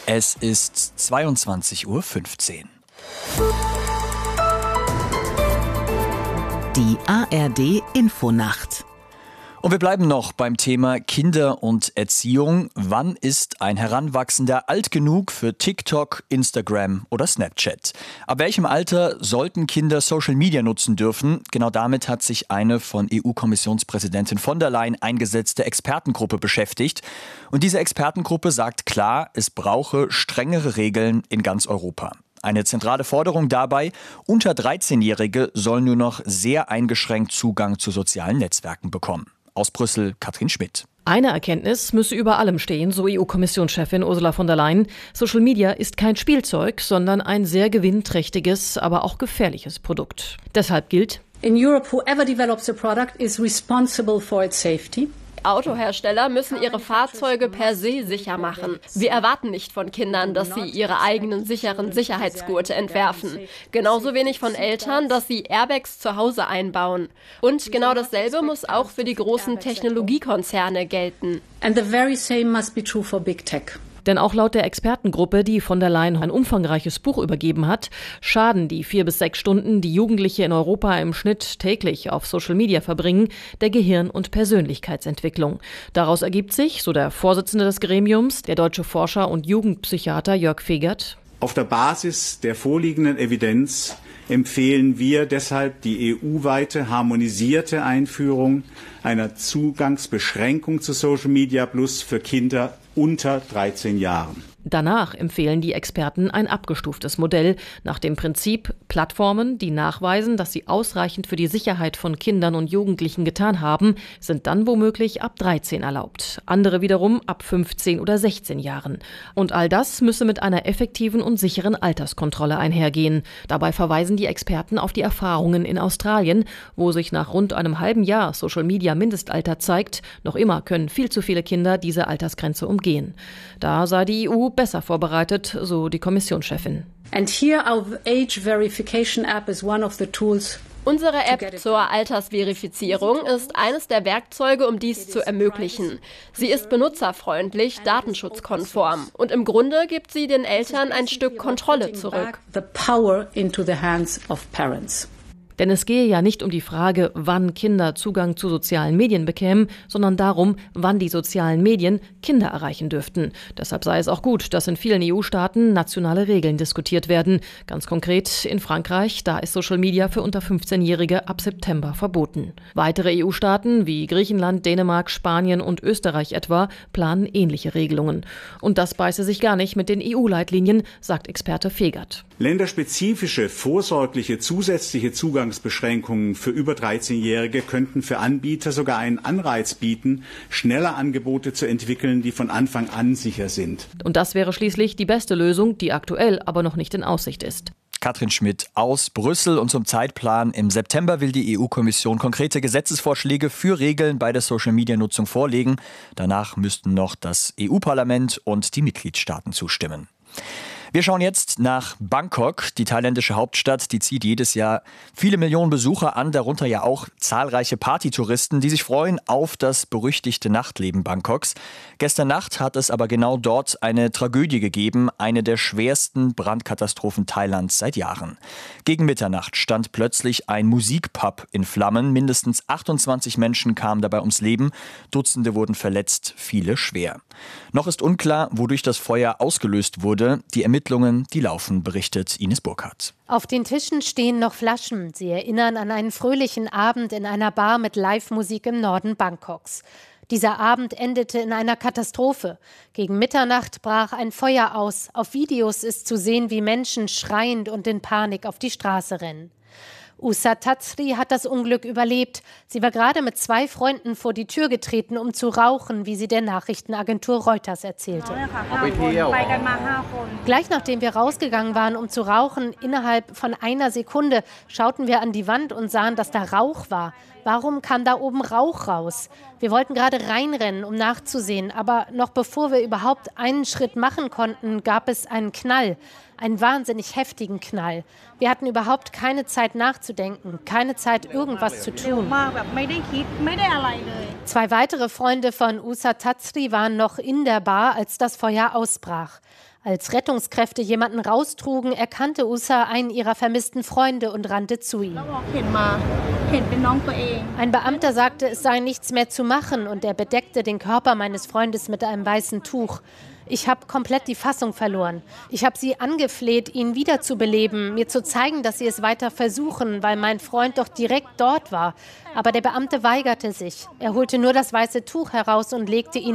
Es ist 22:15 Uhr. Die ARD-Infonacht. Und wir bleiben noch beim Thema Kinder und Erziehung. Wann ist ein Heranwachsender alt genug für TikTok, Instagram oder Snapchat? Ab welchem Alter sollten Kinder Social Media nutzen dürfen? Genau damit hat sich eine von EU-Kommissionspräsidentin von der Leyen eingesetzte Expertengruppe beschäftigt. Und diese Expertengruppe sagt klar, es brauche strengere Regeln in ganz Europa. Eine zentrale Forderung dabei: unter 13-Jährige sollen nur noch sehr eingeschränkt Zugang zu sozialen Netzwerken bekommen. Aus Brüssel, Katrin Schmidt. Eine Erkenntnis müsse über allem stehen, so EU-Kommissionschefin Ursula von der Leyen. Social Media ist kein Spielzeug, sondern ein sehr gewinnträchtiges, aber auch gefährliches Produkt. Deshalb gilt: In Europe, whoever develops a product is responsible for its safety. Autohersteller müssen ihre Fahrzeuge per se sicher machen. Wir erwarten nicht von Kindern, dass sie ihre eigenen sicheren Sicherheitsgurte entwerfen. Genauso wenig von Eltern, dass sie Airbags zu Hause einbauen. Und genau dasselbe muss auch für die großen Technologiekonzerne gelten. And the very same must be true for big tech. Denn auch laut der Expertengruppe, die von der Leyen ein umfangreiches Buch übergeben hat, schaden die 4 bis 6 Stunden, die Jugendliche in Europa im Schnitt täglich auf Social Media verbringen, der Gehirn- und Persönlichkeitsentwicklung. Daraus ergibt sich, so der Vorsitzende des Gremiums, der deutsche Forscher und Jugendpsychiater Jörg Fegert: Auf der Basis der vorliegenden Evidenz empfehlen wir deshalb die EU-weite harmonisierte Einführung einer Zugangsbeschränkung zu Social Media Plus für Kinder unter 13 Jahren. Danach empfehlen die Experten ein abgestuftes Modell nach dem Prinzip: Plattformen, die nachweisen, dass sie ausreichend für die Sicherheit von Kindern und Jugendlichen getan haben, sind dann womöglich ab 13 erlaubt. Andere wiederum ab 15 oder 16 Jahren. Und all das müsse mit einer effektiven und sicheren Alterskontrolle einhergehen. Dabei verweisen die Experten auf die Erfahrungen in Australien, wo sich nach rund einem halben Jahr Social Media Mindestalter zeigt, noch immer können viel zu viele Kinder diese Altersgrenze umgehen. Da sei die EU besser vorbereitet, so die Kommissionschefin. And here our age verification app is one of the tools. Unsere App zur Altersverifizierung ist eines der Werkzeuge, um dies zu ermöglichen. Sie ist benutzerfreundlich, datenschutzkonform und im Grunde gibt sie den Eltern ein Stück Kontrolle zurück. The power into the hands of parents. Denn es gehe ja nicht um die Frage, wann Kinder Zugang zu sozialen Medien bekämen, sondern darum, wann die sozialen Medien Kinder erreichen dürften. Deshalb sei es auch gut, dass in vielen EU-Staaten nationale Regeln diskutiert werden. Ganz konkret in Frankreich, da ist Social Media für unter 15-Jährige ab September verboten. Weitere EU-Staaten wie Griechenland, Dänemark, Spanien und Österreich etwa planen ähnliche Regelungen. Und das beiße sich gar nicht mit den EU-Leitlinien, sagt Experte Fegert. Länderspezifische, vorsorgliche, zusätzliche Zugangsbeschränkungen für über 13-Jährige könnten für Anbieter sogar einen Anreiz bieten, schneller Angebote zu entwickeln, die von Anfang an sicher sind. Und das wäre schließlich die beste Lösung, die aktuell aber noch nicht in Aussicht ist. Katrin Schmidt aus Brüssel. Und zum Zeitplan: Im September will die EU-Kommission konkrete Gesetzesvorschläge für Regeln bei der Social-Media-Nutzung vorlegen. Danach müssten noch das EU-Parlament und die Mitgliedstaaten zustimmen. Wir schauen jetzt nach Bangkok. Die thailändische Hauptstadt, die zieht jedes Jahr viele Millionen Besucher an, darunter ja auch zahlreiche Partytouristen, die sich freuen auf das berüchtigte Nachtleben Bangkoks. Gestern Nacht hat es aber genau dort eine Tragödie gegeben, eine der schwersten Brandkatastrophen Thailands seit Jahren. Gegen Mitternacht stand plötzlich ein Musikpub in Flammen. Mindestens 28 Menschen kamen dabei ums Leben, Dutzende wurden verletzt, viele schwer. Noch ist unklar, wodurch das Feuer ausgelöst wurde. Die Ermittlungen, die laufen, berichtet Ines Burkhardt. Auf den Tischen stehen noch Flaschen. Sie erinnern an einen fröhlichen Abend in einer Bar mit Live-Musik im Norden Bangkoks. Dieser Abend endete in einer Katastrophe. Gegen Mitternacht brach ein Feuer aus. Auf Videos ist zu sehen, wie Menschen schreiend und in Panik auf die Straße rennen. Usa Tatsri hat das Unglück überlebt. Sie war gerade mit 2 Freunden vor die Tür getreten, um zu rauchen, wie sie der Nachrichtenagentur Reuters erzählte. Gleich nachdem wir rausgegangen waren, um zu rauchen, innerhalb von einer Sekunde schauten wir an die Wand und sahen, dass da Rauch war. Warum kam da oben Rauch raus? Wir wollten gerade reinrennen, um nachzusehen, aber noch bevor wir überhaupt einen Schritt machen konnten, gab es einen Knall. Einen wahnsinnig heftigen Knall. Wir hatten überhaupt keine Zeit nachzudenken, keine Zeit, irgendwas zu tun. 2 weitere Freunde von Usa Tatsri waren noch in der Bar, als das Feuer ausbrach. Als Rettungskräfte jemanden raustrugen, erkannte Usa einen ihrer vermissten Freunde und rannte zu ihm. Ein Beamter sagte, es sei nichts mehr zu machen und er bedeckte den Körper meines Freundes mit einem weißen Tuch. Ich habe komplett die Fassung verloren. Ich habe sie angefleht, ihn wiederzubeleben, mir zu zeigen, dass sie es weiter versuchen, weil mein Freund doch direkt dort war. Aber der Beamte weigerte sich. Er holte nur das weiße Tuch heraus und legte ihn